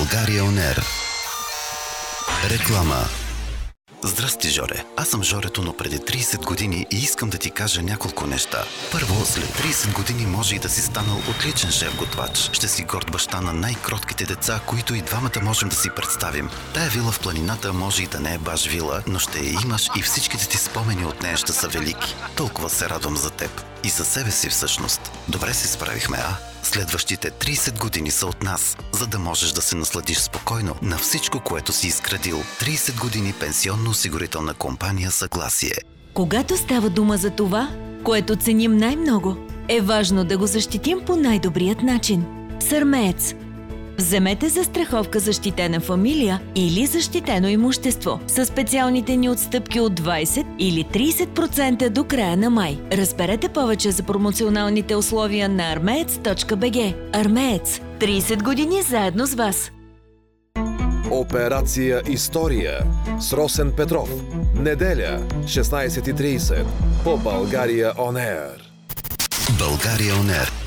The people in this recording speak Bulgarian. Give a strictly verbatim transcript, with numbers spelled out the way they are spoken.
България Он Ер. Реклама. Здрасти, Жоре. Аз съм Жорето, но преди трийсет години и искам да ти кажа няколко неща. Първо, след трийсет години може и да си станал отличен шеф-готвач. Ще си горд баща на най-кротките деца, които и двамата можем да си представим. Тая вила в планината може и да не е баш вила, но ще я имаш и всичките ти спомени от нея ще са велики. Толкова се радвам за теб. И за себе си всъщност. Добре се справихме, а? Следващите трийсет години са от нас, за да можеш да се насладиш спокойно на всичко, което си изградил. трийсет години пенсионно-осигурителна компания Съгласие. Когато става дума за това, което ценим най-много, е важно да го защитим по най-добрият начин. Сърмеец. Вземете застраховка защитена фамилия или защитено имущество със специалните ни отстъпки от двайсет или трийсет процента до края на май. Разберете повече за промоционалните условия на армеец точка би джи. Армеец. трийсет години заедно с вас. Операция История с Росен Петров. Неделя, шестнайсет и трийсет по България Он Ер. България Он Ер.